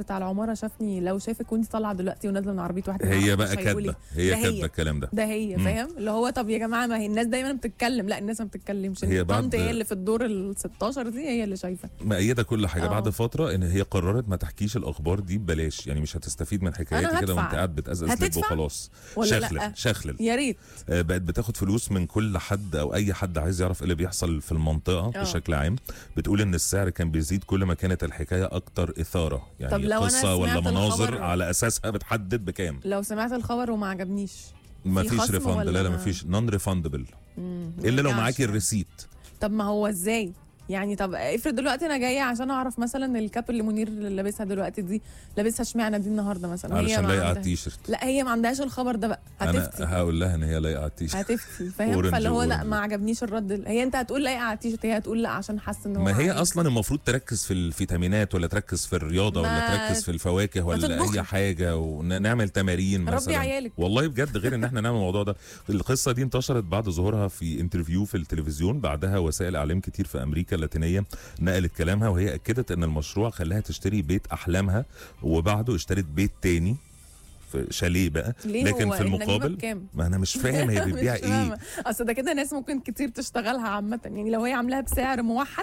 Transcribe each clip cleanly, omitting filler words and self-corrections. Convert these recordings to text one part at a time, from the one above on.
بتاع العماره شافني، لو شافك وانت طالعه دلوقتي ونازله من عربيه واحده هي بقى كاتبه، هي كاتبه الكلام ده. ده هي فاهم اللي هو طب يا جماعه ما هي الناس دايما بتتكلم، لا الناس ما بتتكلمش، هي طنط هي اللي في الدور ال 16 دي هي اللي شايفه مأيده كل حاجه. بعد فتره ان هي قررت ما تحكيش الاخبار دي ببلاش، يعني مش هتستفيد من حكاياتي كده وانت قاعد بتقزقز لب وخلاص. شخلل يا ريت. بقت بتاخد فلوس من كل حد او اي حد عايز يعرف ايه اللي بيحصل في المنطقه بشكل عام. بتقول ان السعر كان بيزيد كل ما كانت الحكايه اكتر اثاره، يعني طب لو قصه ولا مناظر على اساسها بتحدد بكام. لو سمعت الخبر وما عجبنيش ما فيش ريفاند. لا ما فيش نون ريفاندبل الا لو معاكي الريسيت. طب ما هو ازاي يعني؟ طب افرض دلوقتي انا جايه عشان اعرف مثلا الكاب اللي منير لابسها دلوقتي دي لابسها اشمعنى دي النهارده مثلا، علشان لايقه على التيشيرت. لا هي ما عندهاش الخبر ده بقى، هتفتي. انا هقول لها ان هي لايقه على التيشيرت، هتفتي فاهم. فاللي هو لا ما عجبنيش الرد، هي انت هتقول لايقه على التيشيرت، هي هتقول لا عشان حاسه ان هو ما هي اصلا المفروض تركز في الفيتامينات ولا تركز في الرياضه ولا تركز في الفواكه ولا اي حاجه، ونعمل تمارين مثلا. ربي عيالك والله بجد، غير ان احنا نعمل الموضوع ده. القصه دي انتشرت بعد ظهورها في انترفيو في التلفزيون، بعدها وسائل اعلام كتير في امريكا اللاتينيه نقلت كلامها، وهي اكدت ان المشروع خلاها تشتري بيت احلامها، وبعده اشترت بيت تاني في شاليه بقى. لكن في المقابل ما انا مش فاهم هي بتبيع ايه. اصل ده كده ناس ممكن كتير تشتغلها عامه، يعني لو هي عاملاها بسعر موحد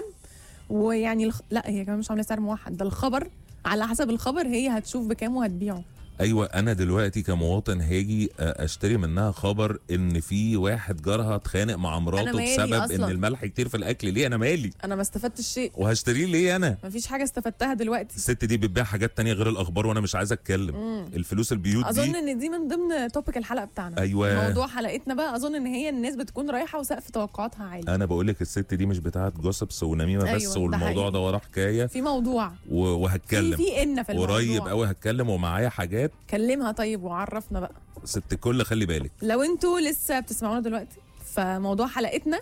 ويعني لا هي كمان مش عامله سعر موحد، ده الخبر على حسب الخبر هي هتشوف بكام وهتبيعه. ايوه انا دلوقتي كمواطن هاجي اشتري منها خبر ان في واحد جارها اتخانق مع مراته بسبب ان الملح كتير في الاكل. ليه؟ انا مالي؟ انا ما استفدتش شيء وهشتريه ليه؟ انا مفيش حاجه استفدتها دلوقتي. الست دي بتبيع حاجات تانية غير الاخبار وانا مش عايز اتكلم. الفلوس البيوت دي اظن ان دي من ضمن توبيك الحلقه بتاعنا. ايوه موضوع حلقتنا بقى اظن ان هي الناس بتكون رايحه وسقف توقعاتها عالي. انا بقول لك الست دي مش بتاعه جوسبس ونميمه بس. أيوة والموضوع ده وراه حكايه، في موضوع وهتكلم في الموضوع قريب قوي، هتكلم ومعايا حاجات. كلمها طيب وعرفنا بقى ست الكل. خلي بالك لو انتوا لسه بتسمعونا دلوقتي، فموضوع حلقتنا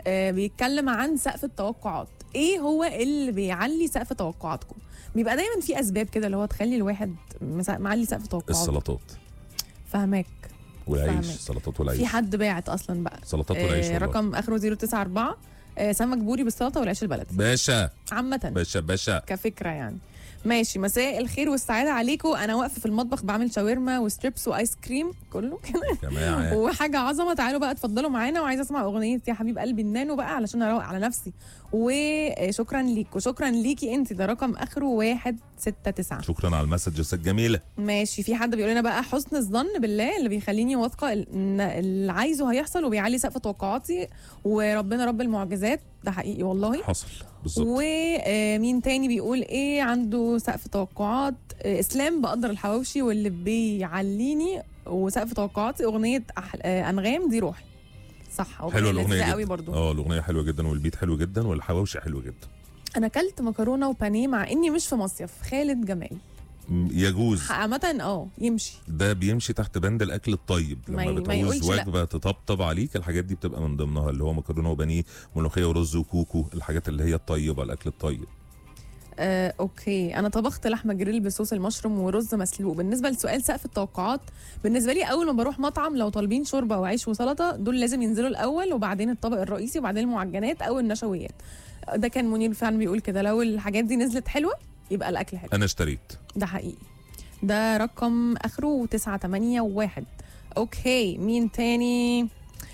بيتكلم عن سقف التوقعات. ايه هو اللي بيعلي سقف توقعاتكم؟ بيبقى دايما في اسباب كده اللي هو تخلي الواحد معلي سقف توقعاته. السلطات فهماك والعيش. سلطات والعيش. في حد باعت اصلا بقى سلطات والعيش رقم اخره 094 سمك بوري بالسلطه والعيش البلدي باشا عامه باشا كفكره يعني. ماشي، مساء الخير والسعاده عليكم. انا واقفه في المطبخ بعمل شاورما وستريبس وايس كريم كله كده وحاجه عظمه. تعالوا بقى اتفضلوا معانا، وعايزه اسمع اغنيه يا حبيب قلبي النانو بقى علشان اروق على نفسي. وشكرا ليك وشكرا ليكي انت، ده رقم اخره 169. شكرا على المسجز الجميله. ماشي، في حد بيقول لنا بقى حسن الظن بالله اللي بيخليني واثقه ان اللي عايزه هيحصل وبيعلي سقف توقعاتي، وربنا رب المعجزات. ده حقيقي والله حصل بالظبط. ومين تاني بيقول ايه عنده سقف توقعات؟ اسلام بقدر الحواوشي واللي بيعليني وسقف توقعاتي اغنيه انغام دي روحي. صح، حلوه الاغنيه قوي برضو. الاغنيه حلوه جدا والبيت حلو جدا والحواوشي حلو جدا. انا اكلت مكرونه وبانيه مع اني مش في مصيف. خالد جمال. يجوز عامة يمشي. ده بيمشي تحت بند الاكل الطيب. لما بتعوز وجبه تطبطب عليك، الحاجات دي بتبقى من ضمنها، اللي هو مكرونه وبانيه، ملوخيه ورز وكوكو، الحاجات اللي هي الطيبه، الاكل الطيب. اوكي، انا طبخت لحمه جريل بصوص المشروم ورز مسلوق. بالنسبه لسؤال سقف التوقعات، بالنسبه لي اول ما بروح مطعم لو طالبين شوربه وعيش وسلطه، دول لازم ينزلوا الاول وبعدين الطبق الرئيسي وبعدين المعجنات او النشويات. ده كان منير فعلا بيقول كده، لو الحاجات دي نزلت حلوه يبقى الاكل حلو. انا اشتريت. ده حقيقي. ده رقم اخره 981. اوكي، مين تاني؟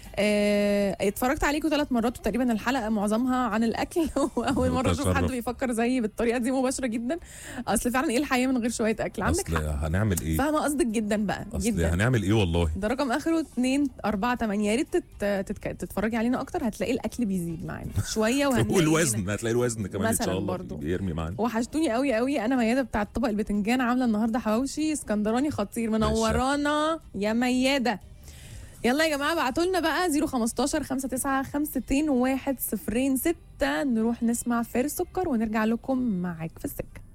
اتفرجت عليكم 3 مرات وتقريبا الحلقه معظمها عن الاكل واول مره اشوف حد بيفكر زيي بالطريقه دي مباشره جدا. اصل فعلا ايه الحياه من غير شويه اكل؟ عندك حق. هنعمل ايه؟ فاهمه قصدك جدا بقى جدا. هنعمل ايه والله. ده رقم اخره 248. يا ريت تتفرجي علينا اكتر، هتلاقي الاكل بيزيد معانا شويه والوزن هتلاقي الوزن كمان ان شاء الله برضو بيرمي معانا. وحشتوني قوي قوي. انا مياده بتاعه طبق البتنجان عامله النهارده حواوشي اسكندراني خطير. منورانا يا مياده. يلا يا جماعه ابعتوا لنا بقى 015 59 52 106 نروح نسمع فارس سكر ونرجع لكم معاك في السكه.